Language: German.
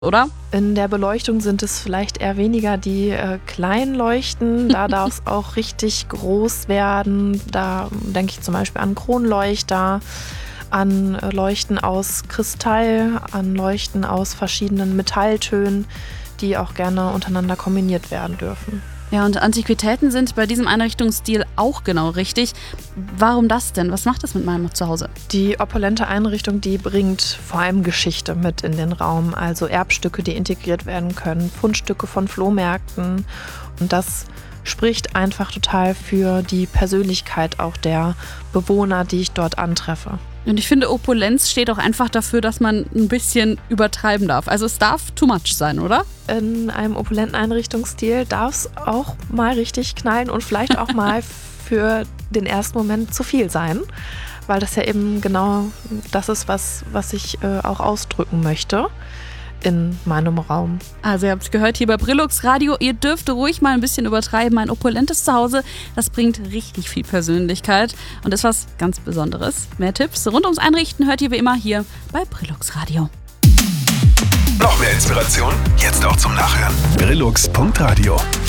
oder? In der Beleuchtung sind es vielleicht eher weniger die kleinen Leuchten. Da darf es auch richtig groß werden. Da denke ich zum Beispiel an Kronleuchter, an Leuchten aus Kristall, an Leuchten aus verschiedenen Metalltönen, die auch gerne untereinander kombiniert werden dürfen. Ja, und Antiquitäten sind bei diesem Einrichtungsstil auch genau richtig. Warum das denn? Was macht das mit meinem Zuhause? Die opulente Einrichtung, die bringt vor allem Geschichte mit in den Raum, also Erbstücke, die integriert werden können, Fundstücke von Flohmärkten. Und das spricht einfach total für die Persönlichkeit auch der Bewohner, die ich dort antreffe. Und ich finde, Opulenz steht auch einfach dafür, dass man ein bisschen übertreiben darf. Also es darf too much sein, oder? In einem opulenten Einrichtungsstil darf es auch mal richtig knallen und vielleicht auch mal für den ersten Moment zu viel sein, weil das ja eben genau das ist, was ich auch ausdrücken möchte in meinem Raum. Also ihr habt es gehört hier bei Brillux Radio, ihr dürft ruhig mal ein bisschen übertreiben. Ein opulentes Zuhause, das bringt richtig viel Persönlichkeit und ist was ganz Besonderes. Mehr Tipps rund ums Einrichten hört ihr wie immer hier bei Brillux Radio. Noch mehr Inspiration? Jetzt auch zum Nachhören. Brillux.radio